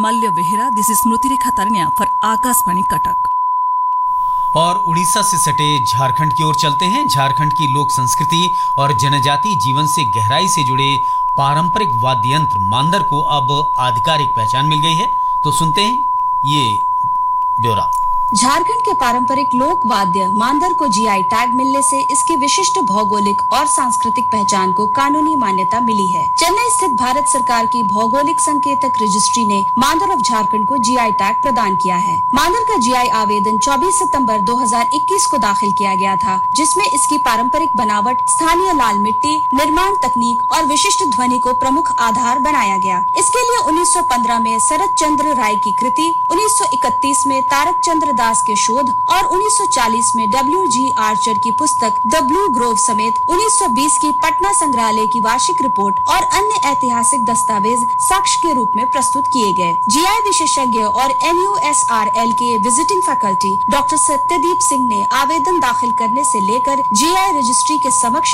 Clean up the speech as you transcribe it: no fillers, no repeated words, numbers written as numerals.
Malya Behera, this is Smriti Rekha तरनिया for Akashvani Cuttack. और उड़ीसा से सटे झारखंड की ओर चलते हैं। झारखंड की लोक संस्कृति और जनजातीय जीवन से गहराई से जुड़े पारंपरिक वाद्य यंत्र मांदर को अब आधिकारिक पहचान मिल गई है। तो सुनते हैं ये ब्यौरा। झारखंड के पारंपरिक लोक वाद्य मांदर को जीआई टैग मिलने से इसकी विशिष्ट भौगोलिक और सांस्कृतिक पहचान को कानूनी मान्यता मिली है। चेन्नई स्थित भारत सरकार की भौगोलिक संकेतक रजिस्ट्री ने मांदर ऑफ झारखंड को जीआई टैग प्रदान किया है। मांदर का जीआई आवेदन 24 सितंबर 2021 को दाखिल किया गया था, जिसमें इसकी पारंपरिक बनावट, स्थानीय लाल मिट्टी, निर्माण तकनीक और विशिष्ट ध्वनि को प्रमुख आधार बनाया गया। इसके लिए 1915 में शरद चंद्र राय की कृति, 1931 में तारक चंद्र दास के शोध और 1940 में डब्ल्यू.जी. आर्चर की पुस्तक द ब्लू ग्रोव समेत 1920 की पटना संग्रहालय की वार्षिक रिपोर्ट और अन्य ऐतिहासिक दस्तावेज साक्ष्य के रूप में प्रस्तुत किए गए। जीआई विशेषज्ञ और NUSRL के visiting faculty doctor Satyadeep Singh ने आवेदन दाखिल करने से लेकर जीआई रजिस्ट्री के समक्ष